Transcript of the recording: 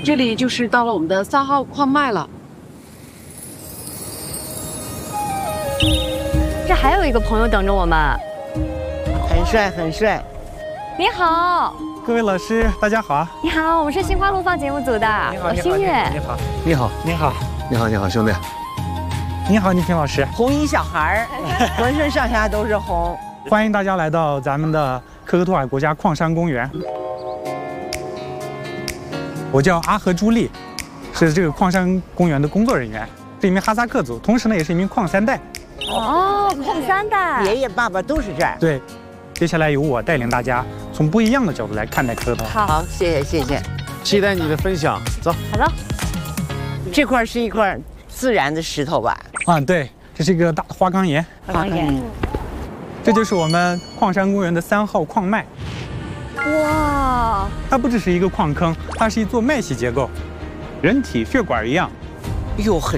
这里就是到了我们的3号矿脉了。 这还有一个朋友等着我们。 很帅，很帅。 你好， 各位老师，大家好。 你好，我们是心花怒放节目组的，我新月。 你好， 你好， 你好， 你好，你好，兄弟。 你好，倪萍老师。 红衣小孩儿，浑身上下都是红。 欢迎大家来到咱们的科克托尔国家矿山公园。我叫阿和朱莉，是这个矿山公园的工作人员，是一名哈萨克族，同时呢也是一名矿三代。 哦，矿三代。 爷爷爸爸都是这儿。 对，接下来由我带领大家从不一样的角度来看待科克托尔。 好，谢谢谢谢。 期待你的分享，走。 好的。 这块是一块自然的石头吧？ 啊，对，这是一个大的花岗岩。 花岗岩。 这就是我们矿山公园的3号矿脉。 哇！ 它不只是一个矿坑，它是一座脉系结构，人体血管一样。 哟，很